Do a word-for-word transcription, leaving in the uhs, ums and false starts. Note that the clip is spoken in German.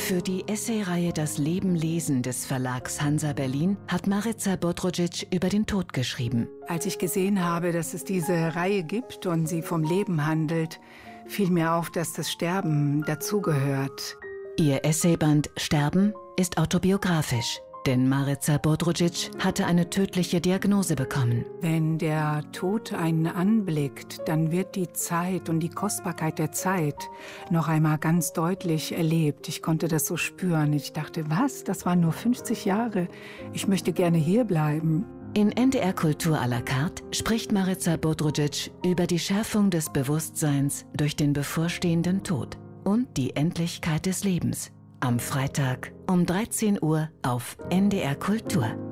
Für die Essayreihe Das Leben lesen des Verlags Hansa Berlin hat Marica Bodružić über den Tod geschrieben. Als ich gesehen habe, dass es diese Reihe gibt und sie vom Leben handelt, fiel mir auf, dass das Sterben dazugehört. Ihr Essayband Sterben ist autobiografisch, denn Marica Bodružić hatte eine tödliche Diagnose bekommen. Wenn der Tod einen anblickt, dann wird die Zeit und die Kostbarkeit der Zeit noch einmal ganz deutlich erlebt. Ich konnte das so spüren. Ich dachte, was? Das waren nur fünfzig Jahre. Ich möchte gerne hier bleiben. In N D R Kultur à la carte spricht Marica Bodružić über die Schärfung des Bewusstseins durch den bevorstehenden Tod und die Endlichkeit des Lebens. Am Freitag um dreizehn Uhr auf N D R Kultur.